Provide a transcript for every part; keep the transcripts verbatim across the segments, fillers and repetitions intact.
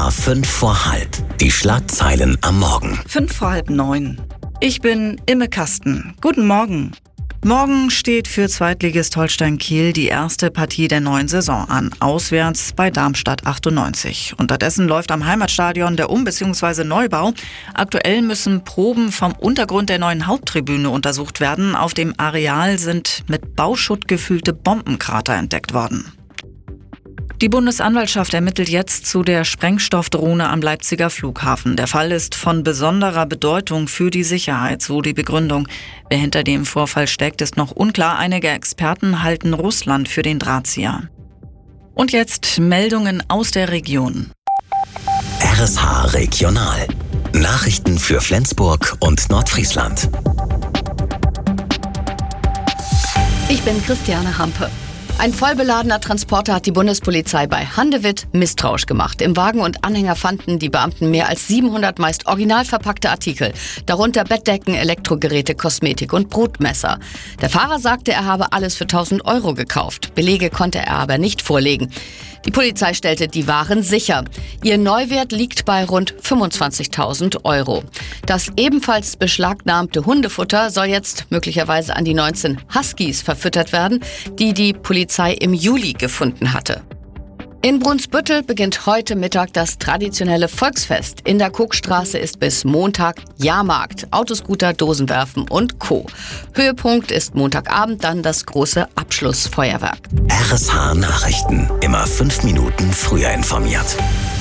H fünf vor halb. Die Schlagzeilen am Morgen. Fünf vor halb neun. Ich bin Imme Kasten. Guten Morgen. Morgen steht für Zweitligist Holstein Kiel die erste Partie der neuen Saison an, auswärts bei Darmstadt achtundneunzig. Unterdessen läuft am Heimatstadion der Um- bzw. Neubau. Aktuell müssen Proben vom Untergrund der neuen Haupttribüne untersucht werden. Auf dem Areal sind mit Bauschutt gefüllte Bombenkrater entdeckt worden. Die Bundesanwaltschaft ermittelt jetzt zu der Sprengstoffdrohne am Leipziger Flughafen. Der Fall ist von besonderer Bedeutung für die Sicherheit, so die Begründung. Wer hinter dem Vorfall steckt, ist noch unklar. Einige Experten halten Russland für den Drahtzieher. Und jetzt Meldungen aus der Region. R S H Regional. Nachrichten für Flensburg und Nordfriesland. Ich bin Christiane Hampe. Ein vollbeladener Transporter hat die Bundespolizei bei Handewitt misstrauisch gemacht. Im Wagen und Anhänger fanden die Beamten mehr als siebenhundert meist original verpackte Artikel, darunter Bettdecken, Elektrogeräte, Kosmetik und Brotmesser. Der Fahrer sagte, er habe alles für tausend Euro gekauft. Belege konnte er aber nicht vorlegen. Die Polizei stellte die Waren sicher. Ihr Neuwert liegt bei rund fünfundzwanzigtausend Euro. Das ebenfalls beschlagnahmte Hundefutter soll jetzt möglicherweise an die neunzehn Huskies verfüttert werden, die die Polizei im Juli gefunden hatte. In Brunsbüttel beginnt heute Mittag das traditionelle Volksfest. In der Cookstraße ist bis Montag Jahrmarkt, Autoscooter, Dosenwerfen und Co. Höhepunkt ist Montagabend dann das große Abschlussfeuerwerk. R S H Nachrichten. Immer fünf Minuten früher informiert.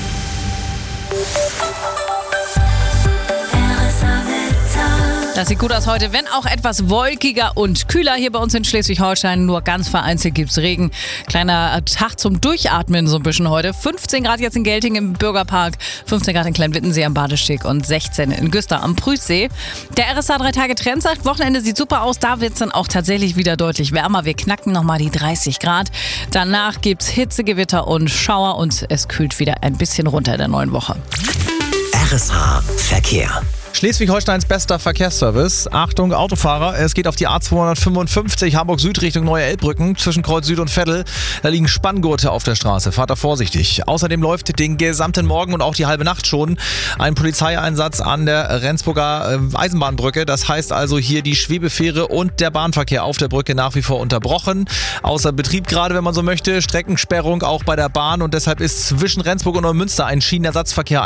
Das sieht gut aus heute, wenn auch etwas wolkiger und kühler hier bei uns in Schleswig-Holstein. Nur ganz vereinzelt gibt's Regen. Kleiner Tag zum Durchatmen so ein bisschen heute. fünfzehn Grad jetzt in Gelting im Bürgerpark, fünfzehn Grad in Kleinwittensee am Badesteg und sechzehn in Güster am Prüßsee. Der R S H drei Tage Trend sagt, Wochenende sieht super aus. Da wird's dann auch tatsächlich wieder deutlich wärmer. Wir knacken nochmal die dreißig Grad. Danach gibt's Hitzegewitter und Schauer und es kühlt wieder ein bisschen runter in der neuen Woche. R S H Verkehr. Schleswig-Holsteins bester Verkehrsservice. Achtung, Autofahrer, es geht auf die A zweihundertfünfundfünfzig Hamburg Süd Richtung Neue Elbbrücken zwischen Kreuz Süd und Veddel. Da liegen Spanngurte auf der Straße. Fahrt da vorsichtig. Außerdem läuft den gesamten Morgen und auch die halbe Nacht schon ein Polizeieinsatz an der Rendsburger Eisenbahnbrücke. Das heißt also hier die Schwebefähre und der Bahnverkehr auf der Brücke nach wie vor unterbrochen. Außer Betrieb gerade, wenn man so möchte. Streckensperrung auch bei der Bahn und deshalb ist zwischen Rendsburg und Neumünster ein Schienenersatzverkehr